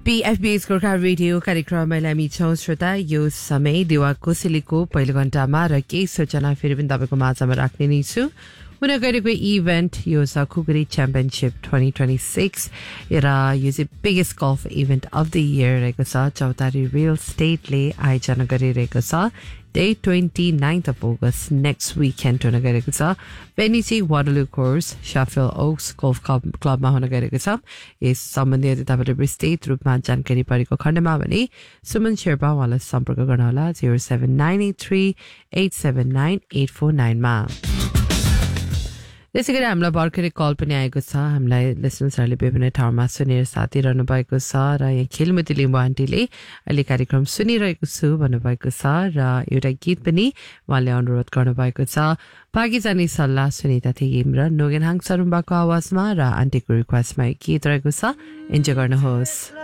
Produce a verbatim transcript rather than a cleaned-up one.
पीएफबीएस Gorkha radio कार्यक्रममा हामी छौं श्रोता यो समय देवा कोसेलीको पहिलो घण्टामा र केही सूचना फेरि पनि तपाईको माझमा राख्ने नै छु हुन गएको इभेन्ट यो छ खुकुरी च्याम्पियनशिप twenty twenty-six र यो चाहिँ biggest golf event of the year रहेको छ चौतारी रियल स्टेटले आयोजना गरिरहेको छ day twenty-ninth of August next weekend हुन गएको छ भेन्यू चाहिँ Waterloo course Sheffield Woakes golf क्लबमा हुन गएको छ यस सम्बन्धी यदि तपाईले विस्तृत रूपमा जानकारी परेको खण्डमा भने सुमन शेर्पा उहाँलाई सम्पर्क गर्न होला zero seven nine eight three eight seven nine eight four nine मा त्यसैगरी हामीलाई भर्खरै कल पनि आएको छ हामीलाई लिसनर्सहरूले विभिन्न ठाउँमा सुनेर साथ दिइरहनु भएको छ र यहाँ खेलमती लिम्बू आन्टीले अहिले कार्यक्रम सुनिरहेको छु भन्नुभएको छ र एउटा गीत पनि उहाँले अनुरोध गर्नुभएको छ भागी जाने सल्लाह सुनिता थियौँ र नोगेन हाङ सरुम्बाको आवाजमा र आन्टीको रिक्वेस्टमा गीत रहेको छ इन्जोय गर्नुहोस्